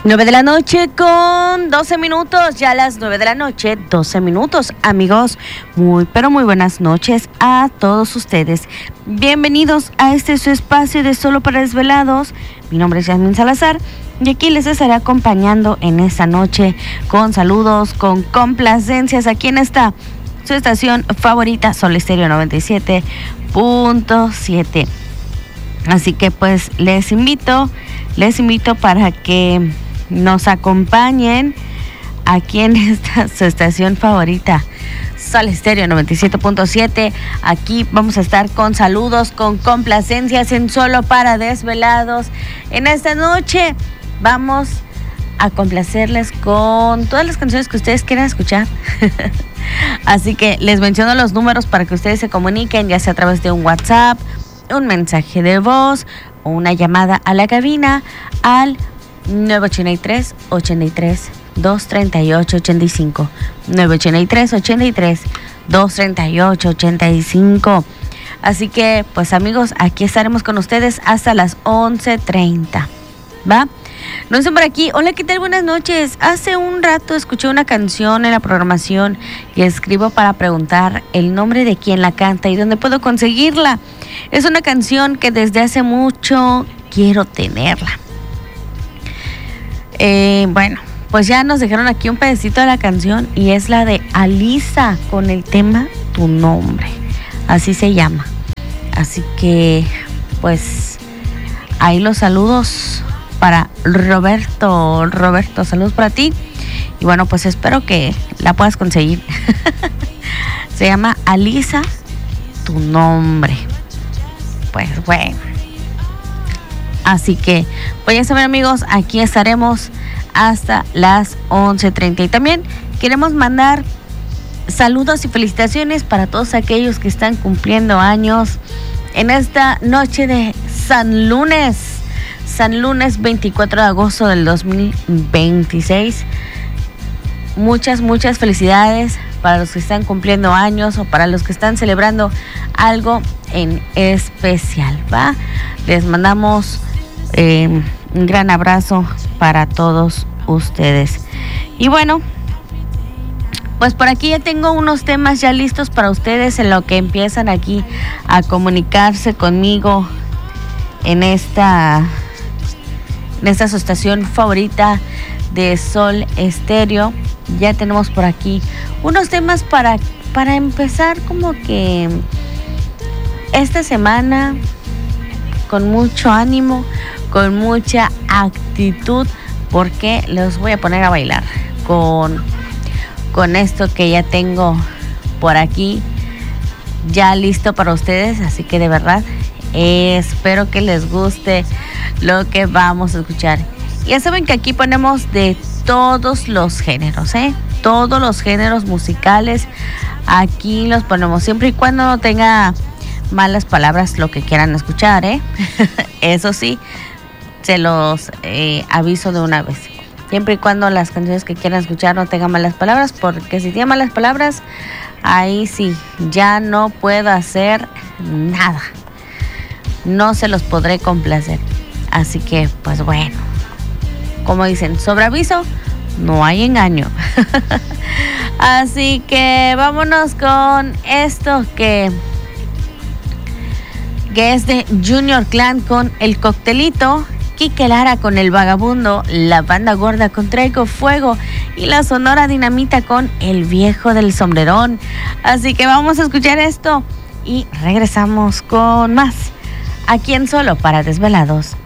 9 de la noche con 12 minutos, ya las 9 de la noche, 12 minutos. Amigos, pero muy buenas noches a todos ustedes. Bienvenidos a este su espacio de Solo para Desvelados. Mi nombre es Yasmín Salazar y aquí les estaré acompañando en esta noche con saludos, con complacencias aquí en esta su estación favorita, Sol Estéreo 97.7. Así que pues les invito para que nos acompañen aquí en esta su estación favorita, Sol Estéreo 97.7. Aquí vamos a estar con saludos, con complacencias en Solo para Desvelados. En esta noche vamos a complacerles con todas las canciones que ustedes quieran escuchar. Así que les menciono los números para que ustedes se comuniquen, ya sea a través de un WhatsApp, un mensaje de voz o una llamada a la cabina al 983-83-238-85. 983-83-238-85. Así que, pues amigos, aquí estaremos con ustedes hasta las 11:30. ¿Va? No sé por aquí. Hola, ¿qué tal? Buenas noches. Hace un rato escuché una canción en la programación y escribo para preguntar el nombre de quien la canta y dónde puedo conseguirla. Es una canción que desde hace mucho quiero tenerla. Bueno, pues ya nos dejaron aquí un pedacito de la canción y es la de Alisa con el tema Tu Nombre. Así se llama. Así que, pues, ahí los saludos para Roberto. Roberto, saludos para ti. Y bueno, pues espero que la puedas conseguir. Se llama Alisa, Tu Nombre. Pues bueno. Así que, pues ya saben amigos, aquí estaremos hasta las 11:30. Y también queremos mandar saludos y felicitaciones para todos aquellos que están cumpliendo años en esta noche de San Lunes. San Lunes 24 de agosto del 2026. Muchas felicidades para los que están cumpliendo años o para los que están celebrando algo en especial, ¿va? Les mandamos un gran abrazo para todos ustedes. Y bueno, pues por aquí ya tengo unos temas ya listos para ustedes en lo que empiezan aquí a comunicarse conmigo en esta su estación favorita de Sol Estéreo. Ya tenemos por aquí unos temas para empezar como que esta semana con mucho ánimo, con mucha actitud, porque los voy a poner a bailar con esto que ya tengo por aquí ya listo para ustedes. Así que de verdad espero que les guste lo que vamos a escuchar. Ya saben que aquí ponemos de todos los géneros, todos los géneros musicales. Aquí los ponemos siempre y cuando no tenga malas palabras lo que quieran escuchar, Eso sí, se los aviso de una vez. Siempre y cuando las canciones que quieran escuchar no tengan malas palabras, porque si tienen malas palabras, ahí sí, ya no puedo hacer nada. No se los podré complacer. Así que, pues bueno, como dicen, sobre aviso no hay engaño. Así que vámonos con esto que es de Junior Clan con El Coctelito, Quique Lara con El Vagabundo, La Banda Gorda con Traigo Fuego y la Sonora Dinamita con El Viejo del Sombrerón. Así que vamos a escuchar esto y regresamos con más aquí en Solo para Desvelados.